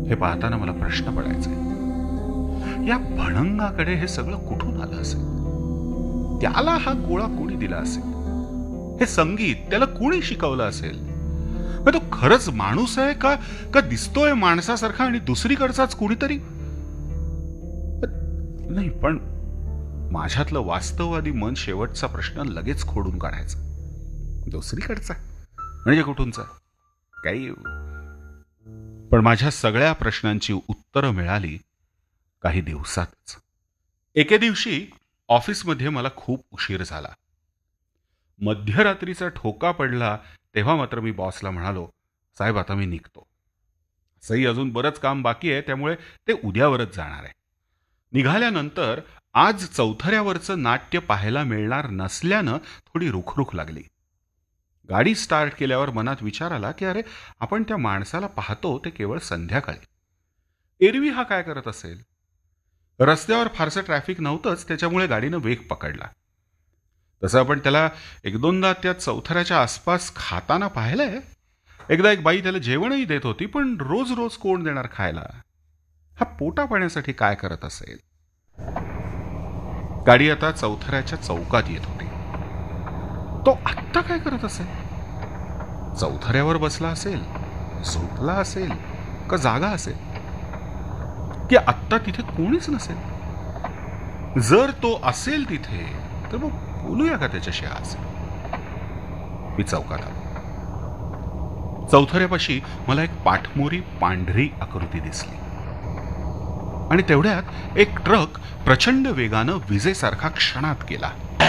हे पाहताना मला प्रश्न पडायचा, या भणंगाकडे हे सगळं कुठून आलं असेल? त्याला हा गोळा कोणी दिला असेल? हे संगीत त्याला कोणी शिकवलं असेल? तो खरंच माणूस आहे का का दिसतोय माणसासारखा आणि दुसरीकडचाच कुणीतरी? नाही, पण माझ्यातलं वास्तववादी मन शेवटचा प्रश्न लगेच खोडून काढायचा. दुसरीकडचा म्हणजे कुठूनचा? काही. पण माझ्या सगळ्या प्रश्नांची उत्तरं मिळाली काही दिवसातच. एके दिवशी ऑफिसमध्ये मला खूप उशीर झाला. मध्यरात्रीचा ठोका पडला तेव्हा मात्र मी बॉसला म्हणालो, साहेब आता मी निघतो. असंही अजून बरंच काम बाकी आहे, त्यामुळे ते उद्यावरच जाणार आहे. निघाल्यानंतर आज चौथऱ्यावरचं नाट्य पाहायला मिळणार नसल्यानं थोडी रुखरुख लागली. गाडी स्टार्ट केल्यावर मनात विचार आला की अरे, आपण त्या माणसाला पाहतो ते केवळ संध्याकाळी. एरवी हा काय करत असेल? रस्त्यावर फारसं ट्रॅफिक नव्हतंच, त्याच्यामुळे गाडीनं वेग पकडला. तसं आपण त्याला एक दोनदा त्या चौथऱ्याच्या आसपास खाताना पाहिलंय. एकदा एक बाई त्याला जेवणही देत होती, पण रोज रोज कोण देणार खायला? हा पोटा पाण्यासाठी काय करत असेल? गाडी आता चौथऱ्याच्या चौकात येत होती. तो आत्ता काय करत असेल? चौथऱ्यावर बसला असेल, झोपला असेल, का जागा असेल, की आत्ता तिथे कोणीच नसेल? जर तो असेल तिथे तर मग बोलूया का त्याच्याशी आज? मी चौकात आलो. चौथऱ्यापाशी मला एक पाठमोरी पांढरी आकृती दिसली आणि तेवढ्यात एक ट्रक प्रचंड वेगानं विजेसारखा क्षणात गेला.